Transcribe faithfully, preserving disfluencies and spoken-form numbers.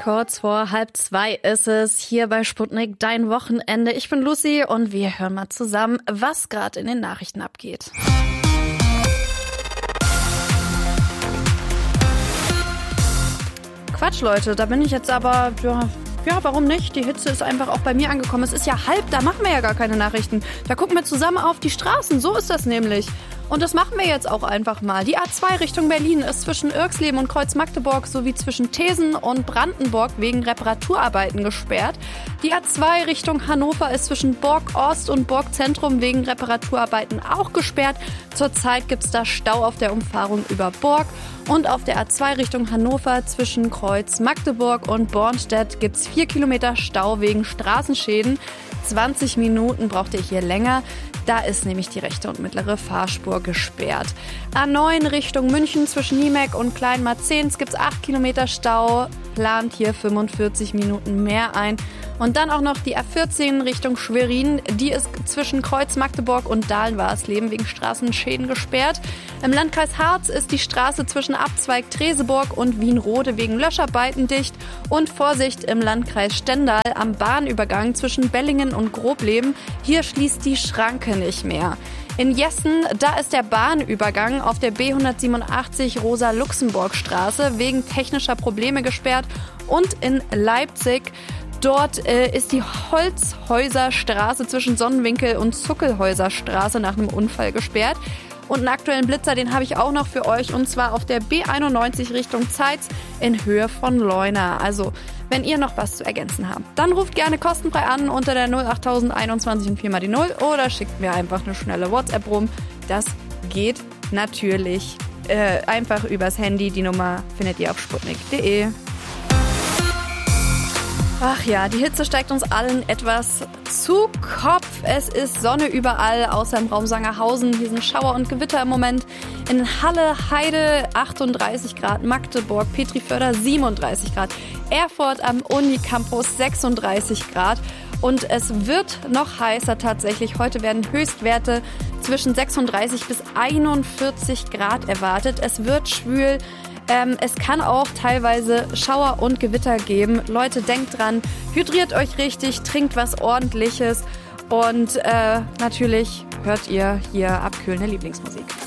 Kurz vor halb zwei ist es hier bei Sputnik, dein Wochenende. Ich bin Lucy und wir hören mal zusammen, was gerade in den Nachrichten abgeht. Quatsch, Leute, da bin ich jetzt aber, ja, ja, warum nicht? Die Hitze ist einfach auch bei mir angekommen. Es ist ja halb, da machen wir ja gar keine Nachrichten. Da gucken wir zusammen auf die Straßen, so ist das nämlich. Und das machen wir jetzt auch einfach mal. Die A zwei Richtung Berlin ist zwischen Irxleben und Kreuz-Magdeburg sowie zwischen Thesen und Brandenburg wegen Reparaturarbeiten gesperrt. Die A zwei Richtung Hannover ist zwischen Borg-Ost und Borg-Zentrum wegen Reparaturarbeiten auch gesperrt. Zurzeit gibt es da Stau auf der Umfahrung über Borg. Und auf der A zwei Richtung Hannover zwischen Kreuz-Magdeburg und Bornstedt gibt es vier Kilometer Stau wegen Straßenschäden. zwanzig Minuten braucht ihr hier länger. Da ist nämlich die rechte und mittlere Fahrspur gesperrt. A neun Richtung München zwischen Niemek und Kleinmarzens gibt es acht Kilometer Stau. Plant hier fünfundvierzig Minuten mehr ein. Und dann auch noch die A vierzehn Richtung Schwerin. Die ist zwischen Kreuz-Magdeburg und Dahlen-Warsleben wegen Straßenschäden gesperrt. Im Landkreis Harz ist die Straße zwischen Abzweig Treseburg und Wienrode wegen Löscharbeiten dicht. Und Vorsicht im Landkreis Stendal am Bahnübergang zwischen Bellingen und Grobleben. Hier schließt die Schranke nicht mehr. In Jessen, da ist der Bahnübergang auf der B hundertsiebenundachtzig Rosa-Luxemburg-Straße wegen technischer Probleme gesperrt. Und in Leipzig, dort äh, ist die Holzhäuserstraße zwischen Sonnenwinkel und Zuckelhäuserstraße nach einem Unfall gesperrt. Und einen aktuellen Blitzer, den habe ich auch noch für euch, und zwar auf der B einundneunzig Richtung Zeitz in Höhe von Leuna. Also, wenn ihr noch was zu ergänzen habt, dann ruft gerne kostenfrei an unter der null achttausend einundzwanzig und vier mal die null oder schickt mir einfach eine schnelle WhatsApp rum. Das geht natürlich äh, einfach übers Handy. Die Nummer findet ihr auf sputnik punkt de. Ach ja, die Hitze steigt uns allen etwas zu Kopf. Es ist Sonne überall, außer im Raum Sangerhausen. Hier sind Schauer und Gewitter im Moment. In Halle, Heide achtunddreißig Grad, Magdeburg, Petriförder siebenunddreißig Grad, Erfurt am Unicampus sechsunddreißig Grad. Und es wird noch heißer tatsächlich. Heute werden Höchstwerte zwischen sechsunddreißig bis einundvierzig Grad erwartet. Es wird schwül. Ähm, es kann auch teilweise Schauer und Gewitter geben. Leute, denkt dran, hydriert euch richtig, trinkt was Ordentliches und äh, natürlich hört ihr hier abkühlende Lieblingsmusik.